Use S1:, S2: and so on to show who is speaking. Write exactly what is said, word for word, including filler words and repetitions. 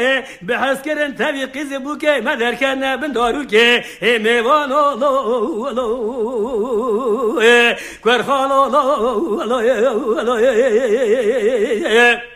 S1: بحث کردن تبی قیز بو که من درکن بن دارو که میوان آلو کرخال آلو